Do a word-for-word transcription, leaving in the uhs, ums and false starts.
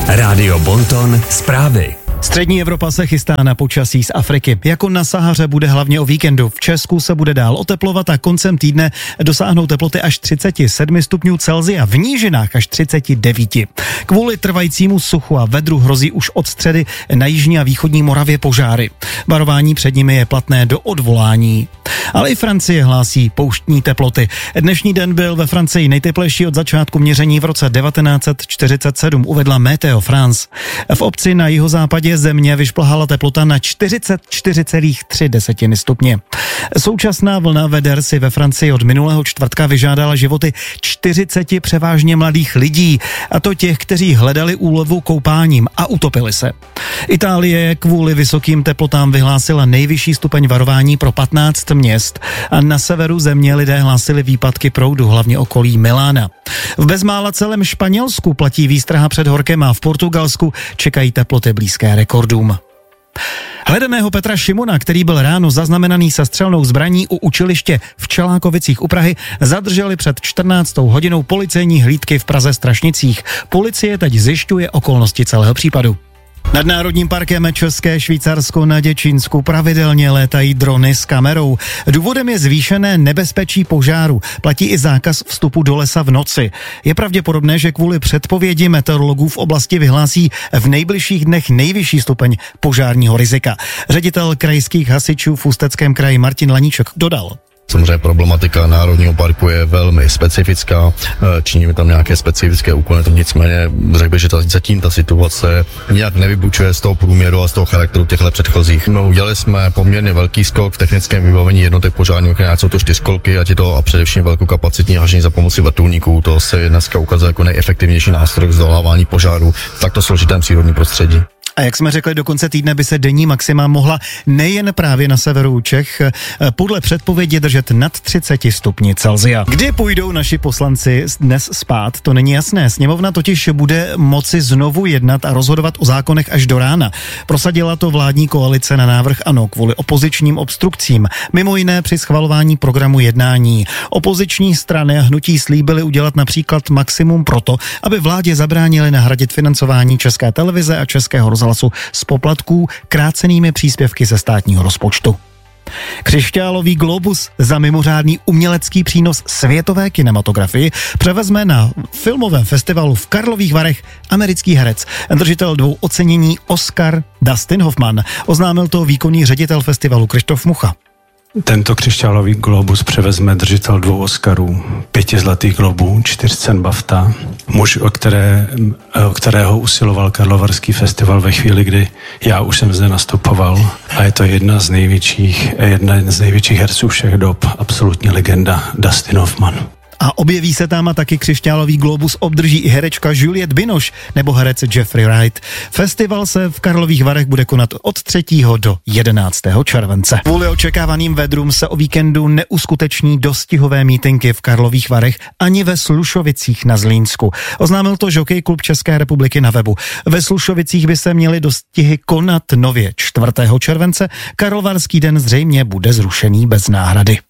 Rádio Bonton zprávy. Střední Evropa se chystá na počasí z Afriky. Jako na Sahaře bude hlavně o víkendu. V Česku se bude dál oteplovat a koncem týdne dosáhnou teploty až třicet sedm stupňů Celsia, v nížinách až třicet devět. Kvůli trvajícímu suchu a vedru hrozí už od středy na jižní a východní Moravě požáry. Varování před nimi je platné do odvolání. Ale i Francie hlásí pouštní teploty. Dnešní den byl ve Francii nejteplejší od začátku měření v roce devatenáct set čtyřicet sedm, uvedla Météo France. V obci na jihozápadě země vyšplhala teplota na čtyřicet čtyři celá tři stupně. Současná vlna veder si ve Francii od minulého čtvrtka vyžádala životy čtyřiceti převážně mladých lidí, a to těch, kteří hledali úlevu koupáním a utopili se. Itálie kvůli vysokým teplotám vyhlásila nejvyšší stupeň varování pro patnáct měst a na severu země lidé hlásili výpadky proudu, hlavně okolí Milána. V bezmála celém Španělsku platí výstraha před horkem a v Portugalsku čekají teploty blízké rekordům. Hledaného Petra Šimona, který byl ráno zaznamenaný se střelnou zbraní u učiliště v Čelákovicích u Prahy, zadrželi před čtrnáctou hodinou policejní hlídky v Praze Strašnicích. Policie teď zjišťuje okolnosti celého případu. Nad Národním parkem České Švýcarsko na Děčínsku pravidelně létají drony s kamerou. Důvodem je zvýšené nebezpečí požáru. Platí i zákaz vstupu do lesa v noci. Je pravděpodobné, že kvůli předpovědi meteorologů v oblasti vyhlásí v nejbližších dnech nejvyšší stupeň požárního rizika. Ředitel krajských hasičů v Ústeckém kraji Martin Laníček dodal. Samozřejmě problematika Národního parku je velmi specifická, činíme tam nějaké specifické úkony, to nicméně řekl bych, že ta, zatím ta situace nějak nevybučuje z toho průměru a z toho charakteru těchto předchozích. No, udělali jsme poměrně velký skok v technickém vybavení jednotek požární ochrany, jsou to čtyřkolky, ať je to a především velkokapacitní hašení za pomoci vrtulníků, to se dneska ukazuje jako nejefektivnější nástroj k zdolávání požáru v takto složitém přírodním prostředí. A jak jsme řekli, do konce týdne by se denní maxima mohla nejen právě na severu Čech podle předpovědi držet nad třicet stupni Celsia. Kdy půjdou naši poslanci dnes spát, to není jasné. Sněmovna totiž bude moci znovu jednat a rozhodovat o zákonech až do rána. Prosadila to vládní koalice na návrh ANO kvůli opozičním obstrukcím. Mimo jiné při schvalování programu jednání. Opoziční strany a hnutí slíbily udělat například maximum proto, aby vládě zabránili nahradit financování České televize a Českého rozhlasu z poplatků krácenými příspěvky ze státního rozpočtu. Křišťálový globus za mimořádný umělecký přínos světové kinematografii převezme na filmovém festivalu v Karlových Varech americký herec, držitel dvou ocenění Oscar Dustin Hoffman. Oznámil to výkonný ředitel festivalu Krištof Mucha. Tento křišťálový globus převezme držitel dvou Oscarů, pěti zlatých globů, čtyř cen BAFTA, muž, o, které, o kterého usiloval Karlovarský festival ve chvíli, kdy já už jsem zde nastupoval, a je to jedna z největších, jedna z největších herců všech dob, absolutní legenda Dustin Hoffman. A objeví se tam a taky křišťálový globus obdrží i herečka Juliette Binoche nebo herec Jeffrey Wright. Festival se v Karlových Varech bude konat od třetího do jedenáctého července. Kvůli očekávaným vedrům se o víkendu neuskuteční dostihové mítinky v Karlových Varech ani ve Slušovicích na Zlínsku. Oznámil to Žokej klub České republiky na webu. Ve Slušovicích by se měly dostihy konat nově čtvrtého července. Karlovarský den zřejmě bude zrušený bez náhrady.